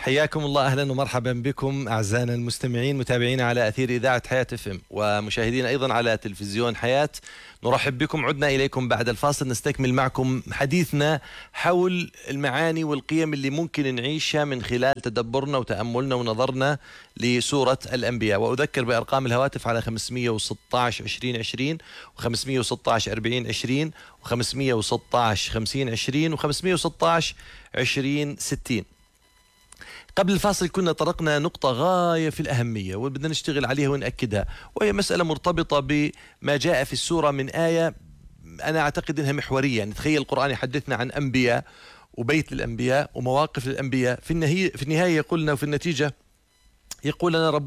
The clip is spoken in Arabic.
حياكم الله، أهلا ومرحبا بكم أعزائنا المستمعين متابعينا على أثير إذاعة حياة FM ومشاهدين أيضا على تلفزيون حياة. نرحب بكم، عدنا إليكم بعد الفاصل نستكمل معكم حديثنا حول المعاني والقيم اللي ممكن نعيشها من خلال تدبرنا وتأملنا ونظرنا لسورة الأنبياء. وأذكر بأرقام الهواتف على 516 2020 و516 4020 و516 5020 و516 2060. قبل الفاصل كنا طرقنا نقطة غاية في الأهمية وبدنا نشتغل عليها ونأكدها، وهي مسألة مرتبطة بما جاء في السورة من آية أنا أعتقد أنها محورية. يعني تخيل القرآن يحدثنا عن أنبياء وبيت الأنبياء ومواقف الأنبياء، في النهاية يقولنا وفي النتيجة يقول لنا رب